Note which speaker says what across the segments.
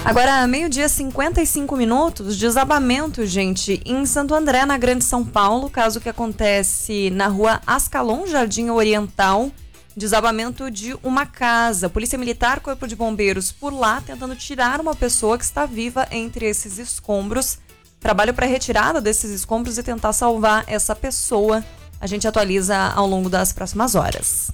Speaker 1: Agora, 12h55, desabamento, gente, em Santo André, na Grande São Paulo, caso que acontece na rua Ascalon, Jardim Oriental, desabamento de uma casa. Polícia Militar, Corpo de Bombeiros por lá, tentando tirar uma pessoa que está viva entre esses escombros. Trabalho para retirada desses escombros e tentar salvar essa pessoa. A gente atualiza ao longo das próximas horas.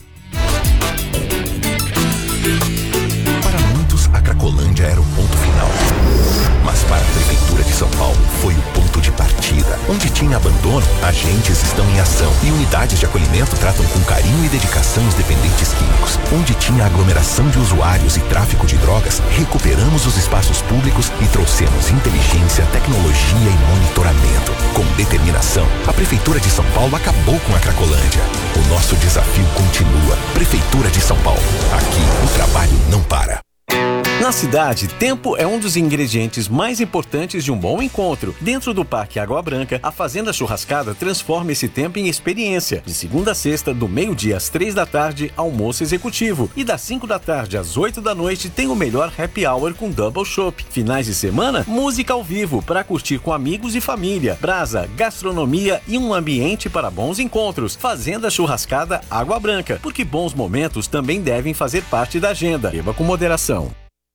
Speaker 2: Para muitos, a Cracolândia era o ponto final. Mas para a Prefeitura de São Paulo, foi o ponto de partida. Onde tinha abandono, agentes estão em ação. E unidades de acolhimento tratam com carinho e dedicação os dependentes químicos. Onde tinha aglomeração de usuários e tráfico de drogas, recuperamos os espaços públicos e trouxemos inteligência, tecnologia e monitoramento. Com determinação, a Prefeitura de São Paulo acabou com a Cracolândia. O nosso desafio continua. Prefeitura de São Paulo. Aqui, o trabalho não para.
Speaker 3: Na cidade, tempo é um dos ingredientes mais importantes de um bom encontro. Dentro do Parque Água Branca, a Fazenda Churrascada transforma esse tempo em experiência. De segunda a sexta, do meio-dia às 3 da tarde, almoço executivo. E das 5 da tarde às 8 da noite, tem o melhor happy hour com double chopp. Finais de semana, música ao vivo, para curtir com amigos e família. Brasa, gastronomia e um ambiente para bons encontros. Fazenda Churrascada Água Branca, porque bons momentos também devem fazer parte da agenda. Beba com moderação.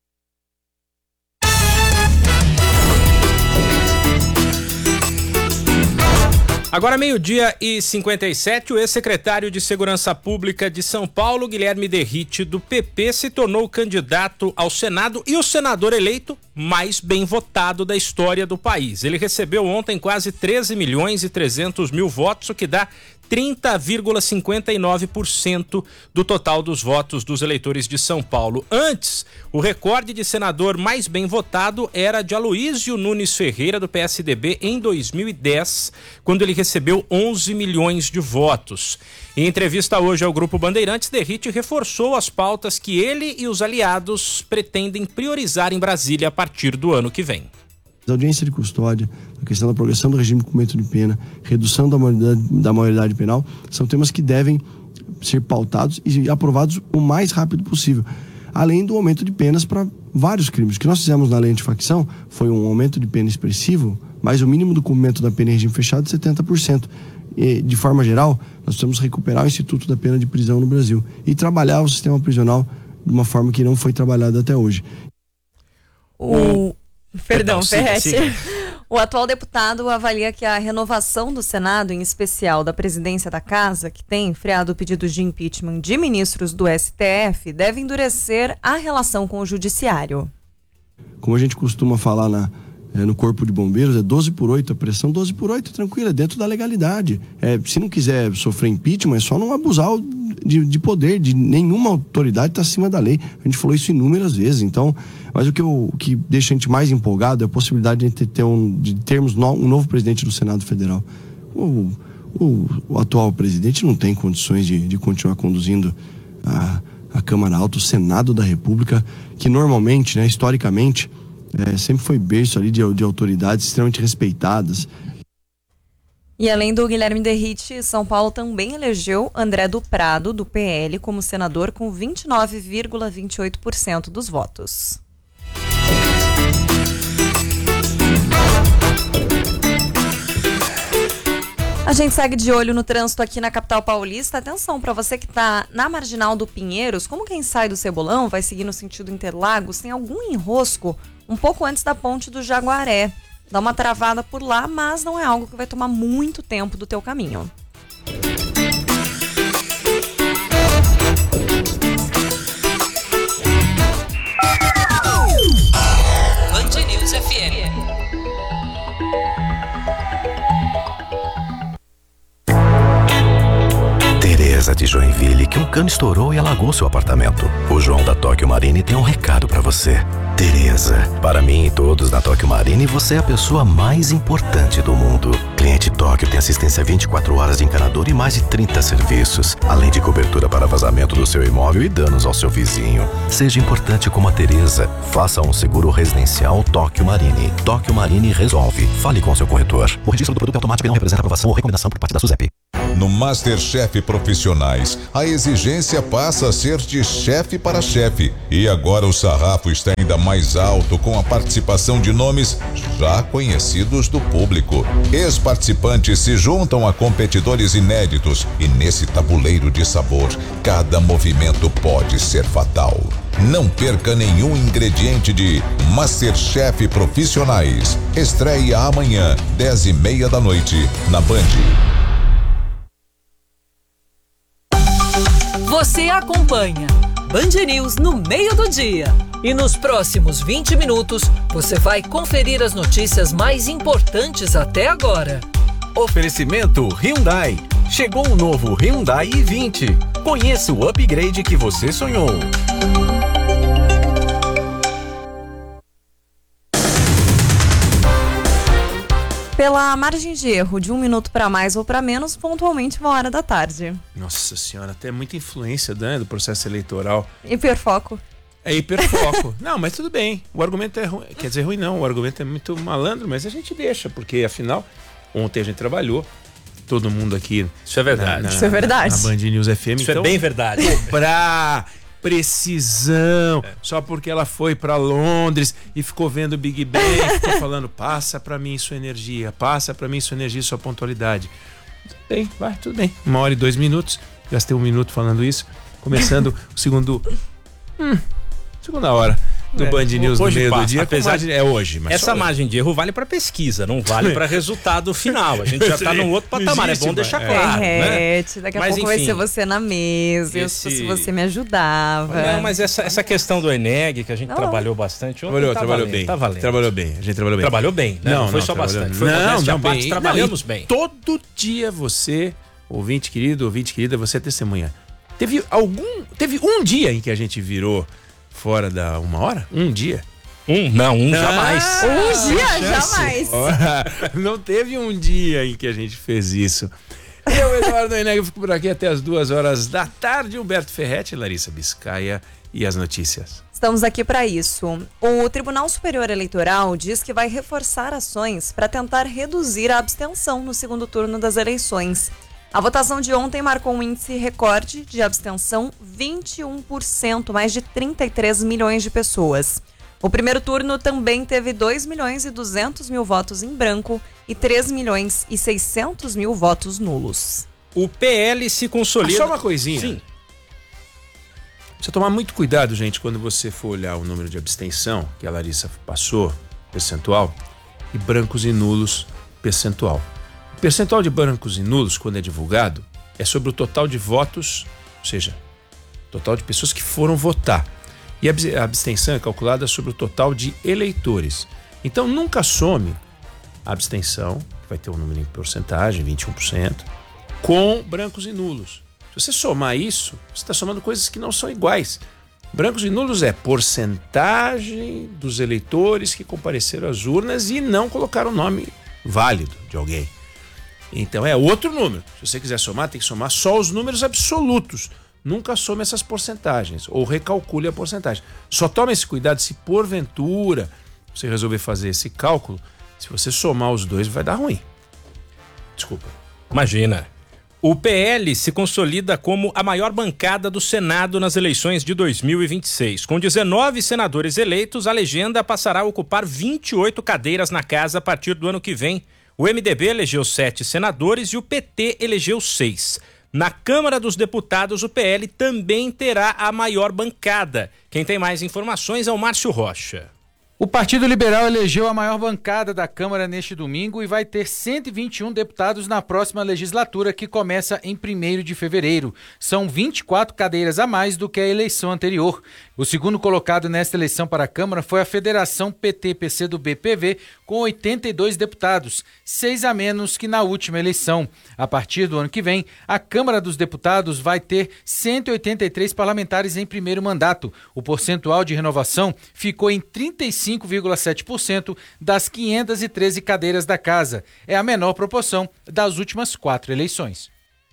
Speaker 4: Agora 12h57, o ex-secretário de Segurança Pública de São Paulo, Guilherme Derrite, do PP, se tornou candidato ao Senado e o senador eleito mais bem votado da história do país. Ele recebeu ontem quase 13.300.000 votos, o que dá 30,59% do total dos votos dos eleitores de São Paulo. Antes, o recorde de senador mais bem votado era de Aloísio Nunes Ferreira, do PSDB, em 2010, quando ele recebeu 11 milhões de votos. Em entrevista hoje ao Grupo Bandeirantes, Derrite reforçou as pautas que ele e os aliados pretendem priorizar em Brasília a partir do ano que vem.
Speaker 5: A audiência de custódia, a questão da progressão do regime de cumprimento de pena, redução da maioridade penal, são temas que devem ser pautados e aprovados o mais rápido possível. Além do aumento de penas para vários crimes. O que nós fizemos na lei antifacção foi um aumento de pena expressivo, mas o mínimo do cumprimento da pena em regime fechado de 70%. E, de forma geral, nós precisamos recuperar o Instituto da Pena de Prisão no Brasil e trabalhar o sistema prisional de uma forma que não foi trabalhada até hoje.
Speaker 1: Perdão, Ferretti.
Speaker 4: Siga.
Speaker 1: O atual deputado avalia que a renovação do Senado, em especial da presidência da Casa, que tem freado pedidos de impeachment de ministros do STF, deve endurecer a relação com o judiciário.
Speaker 5: Como a gente costuma falar no Corpo de Bombeiros, é 12/8, a pressão 12/8, tranquila, dentro da legalidade. Se não quiser sofrer impeachment, é só não abusar de poder, de nenhuma autoridade está acima da lei. A gente falou isso inúmeras vezes, então, mas o que deixa a gente mais empolgado é a possibilidade de termos um novo presidente do Senado Federal. O atual presidente não tem condições de continuar conduzindo a Câmara Alta, o Senado da República, que normalmente, historicamente, sempre foi berço ali de autoridades extremamente respeitadas.
Speaker 1: E além do Guilherme Derrite, São Paulo também elegeu André do Prado, do PL, como senador com 29,28% dos votos. A gente segue de olho no trânsito aqui na capital paulista. Atenção, para você que está na Marginal do Pinheiros, como quem sai do Cebolão, vai seguir no sentido Interlagos, tem algum enrosco um pouco antes da ponte do Jaguaré. Dá uma travada por lá, mas não é algo que vai tomar muito tempo do teu caminho.
Speaker 6: Band News FM.
Speaker 2: Tereza de Joinville, que um cano estourou e alagou seu apartamento. O João da Tóquio Marine tem um recado pra você. Tereza, para mim e todos na Tóquio Marine, você é a pessoa mais importante do mundo. Cliente Tóquio tem assistência 24 horas de encanador e mais de 30 serviços, além de cobertura para vazamento do seu imóvel e danos ao seu vizinho. Seja importante como a Tereza. Faça um seguro residencial Tóquio Marine. Tóquio Marine resolve. Fale com seu corretor. O registro do produto é automático e não representa aprovação ou recomendação por parte da SUSEP.
Speaker 7: No MasterChef Profissionais, a exigência passa a ser de chefe para chefe. E agora o sarrafo está ainda mais alto com a participação de nomes já conhecidos do público. Ex-participantes se juntam a competidores inéditos e nesse tabuleiro de sabor, cada movimento pode ser fatal. Não perca nenhum ingrediente de MasterChef Profissionais. Estreia amanhã, 10h30 da noite, na Band.
Speaker 6: Você acompanha Band News no meio do dia. E nos próximos 20 minutos, você vai conferir as notícias mais importantes até agora.
Speaker 3: Oferecimento Hyundai. Chegou o novo Hyundai i20. Conheça o upgrade que você sonhou.
Speaker 1: Pela margem de erro de 1 minuto para mais ou para menos, pontualmente 1h da tarde.
Speaker 4: Nossa senhora, até muita influência, né, do processo eleitoral.
Speaker 1: Hiperfoco.
Speaker 4: É hiperfoco. Não, mas tudo bem. O argumento é ruim. Quer dizer, ruim não. O argumento é muito malandro, mas a gente deixa, porque afinal, ontem a gente trabalhou. Todo mundo aqui.
Speaker 8: Isso é verdade.
Speaker 1: Isso é verdade.
Speaker 4: Na Band News FM.
Speaker 8: Isso então, é bem verdade.
Speaker 4: Cobrar precisão, só porque ela foi pra Londres e ficou vendo o Big Bang, ficou falando, passa pra mim sua energia, sua pontualidade. Tudo bem, vai, tudo bem. 1h02, gastei 1 minuto falando isso, começando o segunda hora do Band News no meio do dia, apesar de hoje. Mas
Speaker 8: essa margem de erro vale para pesquisa, não vale para resultado final. A gente já está num outro patamar, existe, é bom deixar claro.
Speaker 1: Né? Daqui a pouco vai ser você na mesa, se você me ajudava.
Speaker 8: Não, mas essa questão do Eneg, que a gente trabalhou bastante ontem,
Speaker 4: trabalhou bem.
Speaker 8: Tá valendo.
Speaker 4: Trabalhou bem, a gente trabalhou bem.
Speaker 8: Trabalhou bem, né? Não foi só bastante. Foi bem. Trabalhamos bem.
Speaker 4: Todo dia você, ouvinte querido, ouvinte querida, você é testemunha. Teve um dia em que a gente virou fora da 1 hora? Um dia?
Speaker 8: Jamais.
Speaker 1: Um dia, jamais.
Speaker 4: Não teve um dia em que a gente fez isso. Eu, Eduardo Eneg, fico por aqui até as 2h da tarde. Humberto Ferretti, Larissa Biscaia e as notícias.
Speaker 1: Estamos aqui para isso. O Tribunal Superior Eleitoral diz que vai reforçar ações para tentar reduzir a abstenção no segundo turno das eleições. A votação de ontem marcou um índice recorde de abstenção, 21%, mais de 33 milhões de pessoas. O primeiro turno também teve 2.200.000 votos em branco e 3.600.000 votos nulos.
Speaker 8: O PL se consolida...
Speaker 4: Só uma coisinha.
Speaker 8: Sim.
Speaker 4: Precisa tomar muito cuidado, gente, quando você for olhar o número de abstenção, que a Larissa passou, percentual, e brancos e nulos, percentual. O percentual de brancos e nulos, quando é divulgado, é sobre o total de votos, ou seja, total de pessoas que foram votar. E a abstenção é calculada sobre o total de eleitores. Então, nunca some a abstenção, que vai ter um número em porcentagem, 21%, com brancos e nulos. Se você somar isso, você está somando coisas que não são iguais. Brancos e nulos é porcentagem dos eleitores que compareceram às urnas e não colocaram o nome válido de alguém. Então é outro número. Se você quiser somar, tem que somar só os números absolutos. Nunca some essas porcentagens ou recalcule a porcentagem. Só tome esse cuidado se porventura você resolver fazer esse cálculo. Se você somar os dois, vai dar ruim. Desculpa.
Speaker 8: Imagina. O PL se consolida como a maior bancada do Senado nas eleições de 2026. Com 19 senadores eleitos, a legenda passará a ocupar 28 cadeiras na casa a partir do ano que vem. O MDB elegeu 7 senadores e o PT elegeu 6. Na Câmara dos Deputados, o PL também terá a maior bancada. Quem tem mais informações é o Márcio Rocha.
Speaker 9: O Partido Liberal elegeu a maior bancada da Câmara neste domingo e vai ter 121 deputados na próxima legislatura, que começa em 1º de fevereiro. São 24 cadeiras a mais do que a eleição anterior. O segundo colocado nesta eleição para a Câmara foi a Federação PT-PCdoB-PV, com 82 deputados, 6 a menos que na última eleição. A partir do ano que vem, a Câmara dos Deputados vai ter 183 parlamentares em primeiro mandato. O percentual de renovação ficou em 35,7% das 513 cadeiras da casa. É a menor proporção das últimas 4 eleições.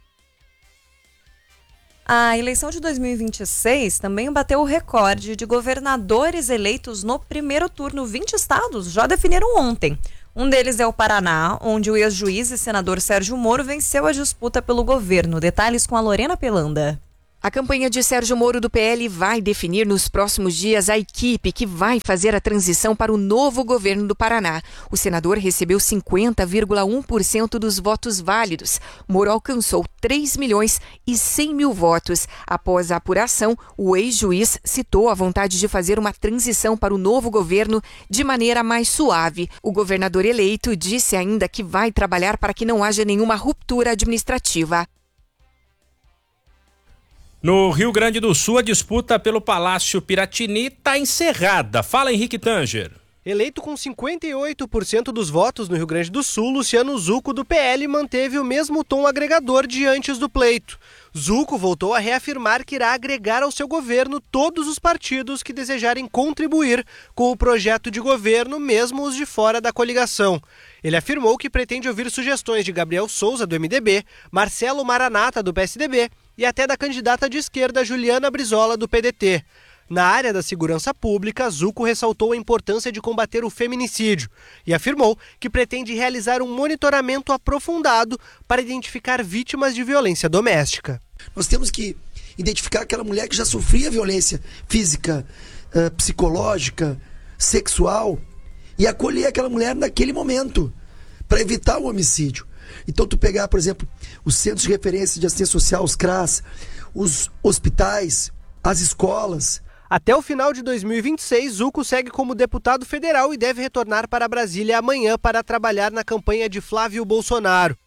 Speaker 1: A eleição de 2026 também bateu o recorde de governadores eleitos no primeiro turno. 20 estados já definiram ontem. Um deles é o Paraná, onde o ex-juiz e senador Sérgio Moro venceu a disputa pelo governo. Detalhes com a Lorena Pelanda.
Speaker 10: A campanha de Sérgio Moro do PL vai definir nos próximos dias a equipe que vai fazer a transição para o novo governo do Paraná. O senador recebeu 50,1% dos votos válidos. Moro alcançou 3.100.000 votos. Após a apuração, o ex-juiz citou a vontade de fazer uma transição para o novo governo de maneira mais suave. O governador eleito disse ainda que vai trabalhar para que não haja nenhuma ruptura administrativa.
Speaker 4: No Rio Grande do Sul, a disputa pelo Palácio Piratini está encerrada. Fala, Henrique Tanger.
Speaker 11: Eleito com 58% dos votos no Rio Grande do Sul, Luciano Zucco, do PL, manteve o mesmo tom agregador de antes do pleito. Zucco voltou a reafirmar que irá agregar ao seu governo todos os partidos que desejarem contribuir com o projeto de governo, mesmo os de fora da coligação. Ele afirmou que pretende ouvir sugestões de Gabriel Souza, do MDB, Marcelo Maranata, do PSDB, e até da candidata de esquerda Juliana Brizola, do PDT. Na área da segurança pública, Zucco ressaltou a importância de combater o feminicídio e afirmou que pretende realizar um monitoramento aprofundado para identificar vítimas de violência doméstica.
Speaker 12: Nós temos que identificar aquela mulher que já sofria violência física, psicológica, sexual e acolher aquela mulher naquele momento para evitar o homicídio. Então, tu pegar, por exemplo, os centros de referência de assistência social, os CRAS, os hospitais, as escolas.
Speaker 11: Até o final de 2026, Zucco segue como deputado federal e deve retornar para Brasília amanhã para trabalhar na campanha de Flávio Bolsonaro.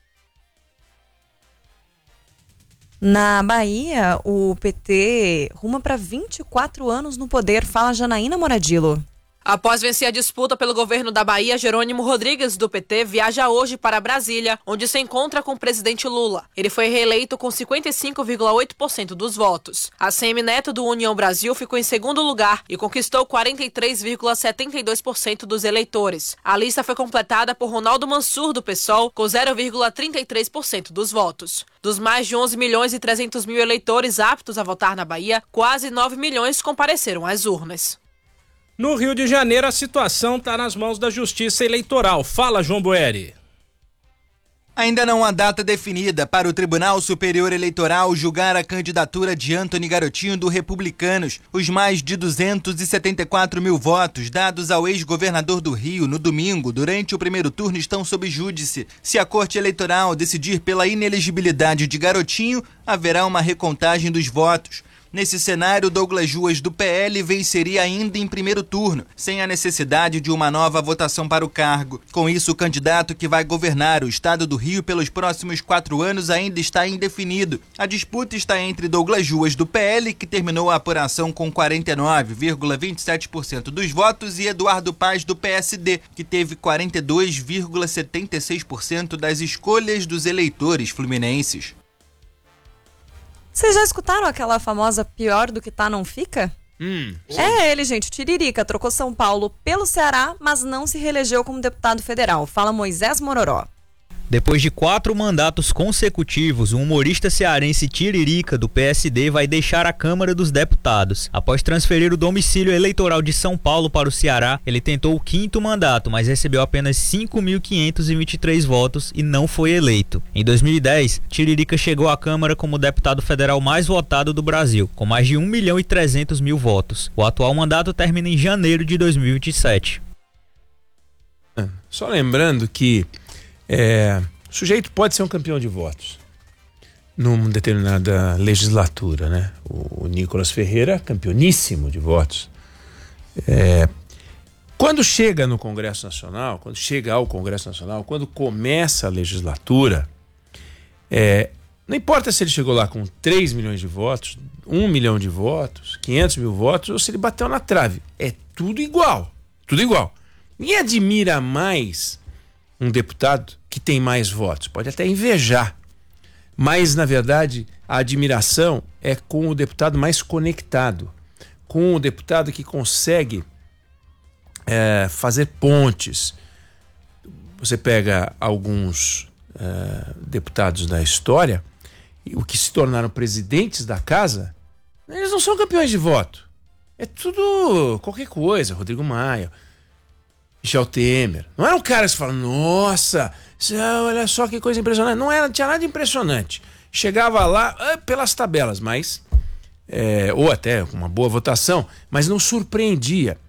Speaker 1: Na Bahia, o PT ruma para 24 anos no poder. Fala, Janaína Moradilo.
Speaker 13: Após vencer a disputa pelo governo da Bahia, Jerônimo Rodrigues, do PT, viaja hoje para Brasília, onde se encontra com o presidente Lula. Ele foi reeleito com 55,8% dos votos. ACM Neto, do União Brasil, ficou em segundo lugar e conquistou 43,72% dos eleitores. A lista foi completada por Ronaldo Mansur, do PSOL, com 0,33% dos votos. Dos mais de 11.300.000 eleitores aptos a votar na Bahia, quase 9 milhões compareceram às urnas.
Speaker 4: No Rio de Janeiro, a situação está nas mãos da Justiça Eleitoral. Fala, João Boeri.
Speaker 14: Ainda não há data definida para o Tribunal Superior Eleitoral julgar a candidatura de Antony Garotinho do Republicanos. Os mais de 274 mil votos dados ao ex-governador do Rio no domingo, durante o primeiro turno, estão sob júdice. Se a Corte Eleitoral decidir pela inelegibilidade de Garotinho, haverá uma recontagem dos votos. Nesse cenário, Douglas Juas, do PL, venceria ainda em primeiro turno, sem a necessidade de uma nova votação para o cargo. Com isso, o candidato que vai governar o estado do Rio pelos próximos 4 anos ainda está indefinido. A disputa está entre Douglas Juas, do PL, que terminou a apuração com 49,27% dos votos, e Eduardo Paz, do PSD, que teve 42,76% das escolhas dos eleitores fluminenses.
Speaker 1: Vocês já escutaram aquela famosa pior do que tá não fica? É ele, gente, o Tiririca trocou São Paulo pelo Ceará, mas não se reelegeu como deputado federal. Fala Moisés Mororó.
Speaker 15: Depois de 4 mandatos consecutivos, o humorista cearense Tiririca, do PSD, vai deixar a Câmara dos Deputados. Após transferir o domicílio eleitoral de São Paulo para o Ceará, ele tentou o 5º mandato, mas recebeu apenas 5.523 votos e não foi eleito. Em 2010, Tiririca chegou à Câmara como o deputado federal mais votado do Brasil, com mais de 1.300.000 votos. O atual mandato termina em janeiro de 2027.
Speaker 16: Só lembrando que o sujeito pode ser um campeão de votos numa determinada legislatura, né? O Nicolas Ferreira, campeoníssimo de votos. Quando chega no Congresso Nacional, quando chega ao Congresso Nacional, quando começa a legislatura, não importa se ele chegou lá com 3 milhões de votos, 1 milhão de votos, 500 mil votos, ou se ele bateu na trave. É tudo igual, tudo igual. Ninguém admira mais um deputado que tem mais votos, pode até invejar, mas na verdade a admiração é com o deputado mais conectado, com o deputado que consegue fazer pontes. Você pega alguns deputados da história, o que se tornaram presidentes da casa, eles não são campeões de voto, é tudo qualquer coisa. Rodrigo Maia, Michel Temer. Não eram caras que falavam, nossa, olha só que coisa impressionante. Não tinha nada de impressionante. Chegava lá pelas tabelas, mas ou até com uma boa votação, mas não surpreendia.